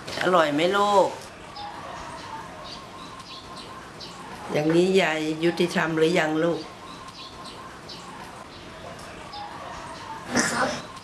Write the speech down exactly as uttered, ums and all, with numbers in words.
อร่อยไหมลูกอย่างนี้ยายยุติธรรมหรือยังลูกนะครับ